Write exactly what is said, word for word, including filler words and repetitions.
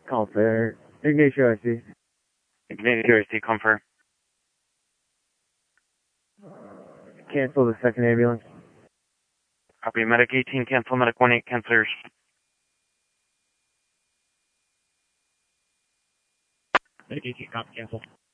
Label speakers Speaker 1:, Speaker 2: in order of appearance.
Speaker 1: Call for Ignacio I C.
Speaker 2: Ignacio I C, confirm.
Speaker 1: Cancel the second ambulance.
Speaker 2: Copy, medic eighteen, cancel, medic one eight, cancelers.
Speaker 1: Medic eighteen, copy, cancel.